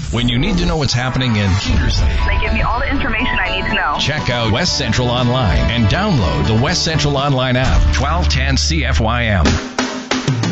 When you need to know what's happening in Peterson, They give me all the information I need to know. check out West Central Online and download the West Central Online app, 1210 CFYM.